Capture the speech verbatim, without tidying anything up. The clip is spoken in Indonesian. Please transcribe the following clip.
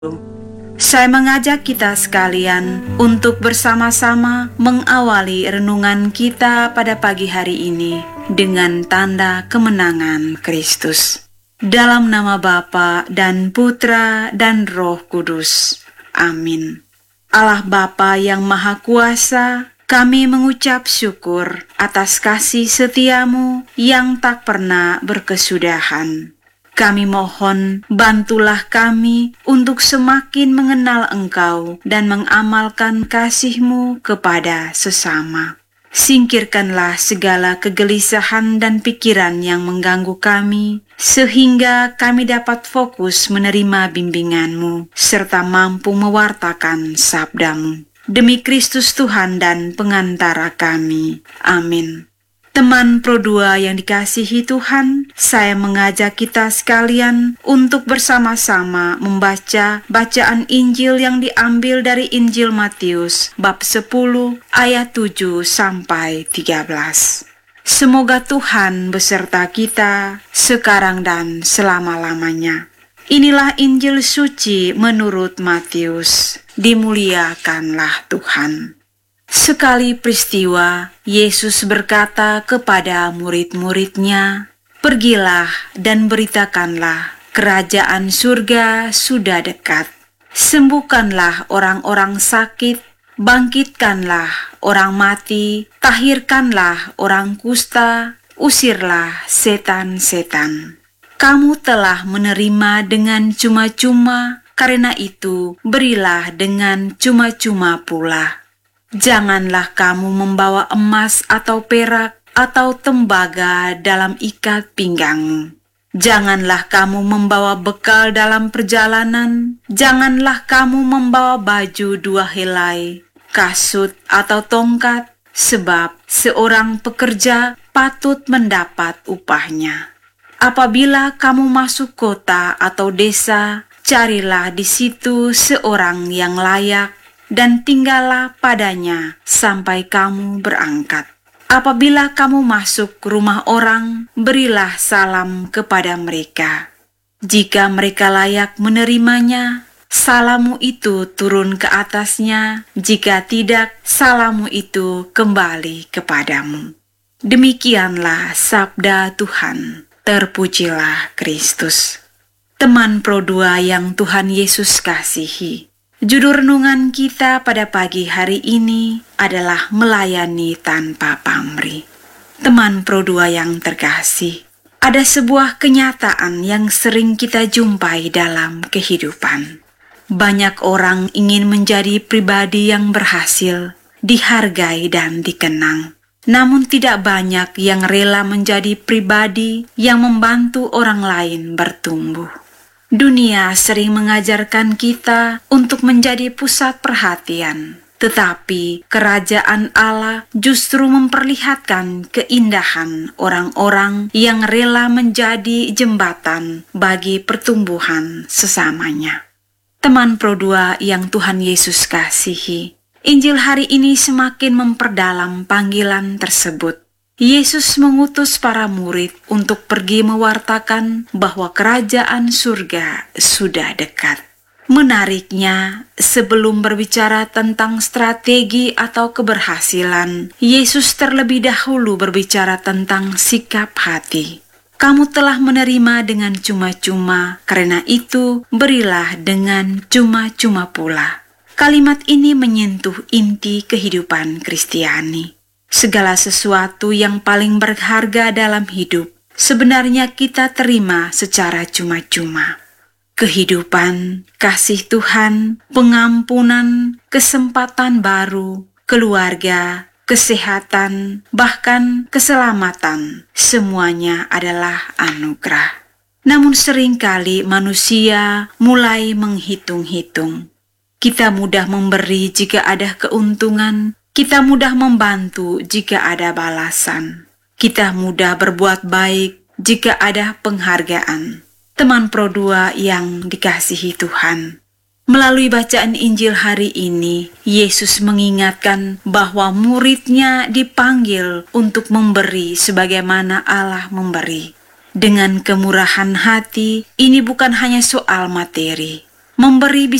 Saya mengajak kita sekalian untuk bersama-sama mengawali renungan kita pada pagi hari ini dengan tanda kemenangan Kristus. Dalam nama Bapa dan Putra dan Roh Kudus. Amin. Allah Bapa yang Maha Kuasa, kami mengucap syukur atas kasih setiamu yang tak pernah berkesudahan. Kami mohon, bantulah kami untuk semakin mengenal Engkau dan mengamalkan kasih-Mu kepada sesama. Singkirkanlah segala kegelisahan dan pikiran yang mengganggu kami, sehingga kami dapat fokus menerima bimbingan-Mu, serta mampu mewartakan sabda-Mu. Demi Kristus Tuhan dan pengantara kami. Amin. Teman Pro dua yang dikasihi Tuhan, saya mengajak kita sekalian untuk bersama-sama membaca bacaan Injil yang diambil dari Injil Matius bab sepuluh ayat tujuh sampai tiga belas. Semoga Tuhan beserta kita sekarang dan selama-lamanya. Inilah Injil suci menurut Matius. Dimuliakanlah Tuhan. Sekali peristiwa, Yesus berkata kepada murid-muridnya, "Pergilah dan beritakanlah, kerajaan surga sudah dekat. Sembuhkanlah orang-orang sakit, bangkitkanlah orang mati, tahirkanlah orang kusta, usirlah setan-setan. Kamu telah menerima dengan cuma-cuma, karena itu berilah dengan cuma-cuma pula. Janganlah kamu membawa emas atau perak atau tembaga dalam ikat pinggangmu. Janganlah kamu membawa bekal dalam perjalanan. Janganlah kamu membawa baju dua helai, kasut atau tongkat, sebab seorang pekerja patut mendapat upahnya. Apabila kamu masuk kota atau desa, carilah di situ seorang yang layak, dan tinggallah padanya sampai kamu berangkat. Apabila kamu masuk ke rumah orang, berilah salam kepada mereka. Jika mereka layak menerimanya, salammu itu turun ke atasnya. Jika tidak, salammu itu kembali kepadamu." Demikianlah sabda Tuhan. Terpujilah Kristus. Teman Pro dua yang Tuhan Yesus kasihi, judul renungan kita pada pagi hari ini adalah melayani tanpa pamrih. Teman Pro dua yang terkasih, ada sebuah kenyataan yang sering kita jumpai dalam kehidupan. Banyak orang ingin menjadi pribadi yang berhasil, dihargai dan dikenang. Namun tidak banyak yang rela menjadi pribadi yang membantu orang lain bertumbuh. Dunia sering mengajarkan kita untuk menjadi pusat perhatian, tetapi kerajaan Allah justru memperlihatkan keindahan orang-orang yang rela menjadi jembatan bagi pertumbuhan sesamanya. Teman Pro dua yang Tuhan Yesus kasihi, Injil hari ini semakin memperdalam panggilan tersebut. Yesus mengutus para murid untuk pergi mewartakan bahwa kerajaan surga sudah dekat. Menariknya, sebelum berbicara tentang strategi atau keberhasilan, Yesus terlebih dahulu berbicara tentang sikap hati. Kamu telah menerima dengan cuma-cuma, karena itu berilah dengan cuma-cuma pula. Kalimat ini menyentuh inti kehidupan Kristiani. Segala sesuatu yang paling berharga dalam hidup sebenarnya kita terima secara cuma-cuma. Kehidupan, kasih Tuhan, pengampunan, kesempatan baru, keluarga, kesehatan, bahkan keselamatan, semuanya adalah anugerah. Namun seringkali manusia mulai menghitung-hitung. Kita mudah memberi jika ada keuntungan. Kita mudah membantu jika ada balasan. Kita mudah berbuat baik jika ada penghargaan. Teman Pro dua yang dikasihi Tuhan, melalui bacaan Injil hari ini, Yesus mengingatkan bahwa muridnya dipanggil untuk memberi sebagaimana Allah memberi. Dengan kemurahan hati, ini bukan hanya soal materi, memberi